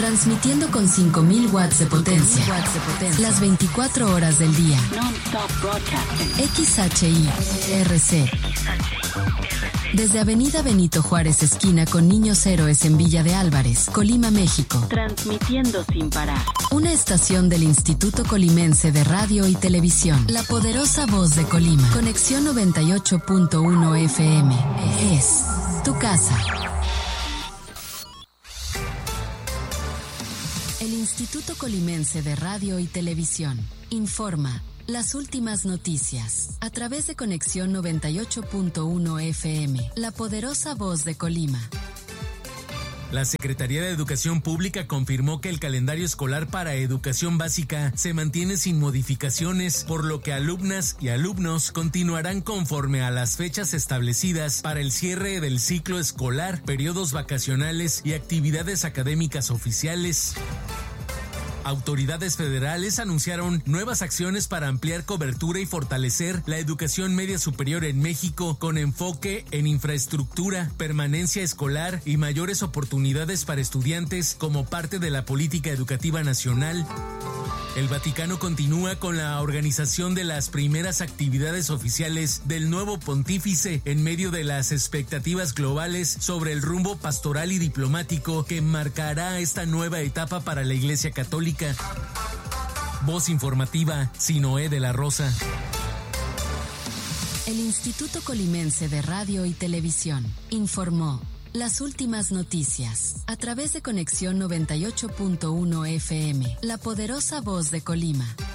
Transmitiendo con 5.000 watts de potencia. Las 24 horas del día. XHI-RC. Desde Avenida Benito Juárez, esquina con Niños Héroes en Villa de Álvarez, Colima, México. Transmitiendo sin parar. Una estación del Instituto Colimense de Radio y Televisión. La poderosa voz de Colima. Conexión 98.1 FM. Es tu casa. El Instituto Colimense de Radio y Televisión informa las últimas noticias a través de Conexión 98.1 FM, la poderosa voz de Colima. La Secretaría de Educación Pública confirmó que el calendario escolar para educación básica se mantiene sin modificaciones, por lo que alumnas y alumnos continuarán conforme a las fechas establecidas para el cierre del ciclo escolar, periodos vacacionales y actividades académicas oficiales. Autoridades federales anunciaron nuevas acciones para ampliar cobertura y fortalecer la educación media superior en México con enfoque en infraestructura, permanencia escolar y mayores oportunidades para estudiantes como parte de la política educativa nacional. El Vaticano continúa con la organización de las primeras actividades oficiales del nuevo pontífice en medio de las expectativas globales sobre el rumbo pastoral y diplomático que marcará esta nueva etapa para la Iglesia Católica. Voz informativa, Sinoé de la Rosa. El Instituto Colimense de Radio y Televisión informó las últimas noticias a través de Conexión 98.1 FM, la poderosa voz de Colima.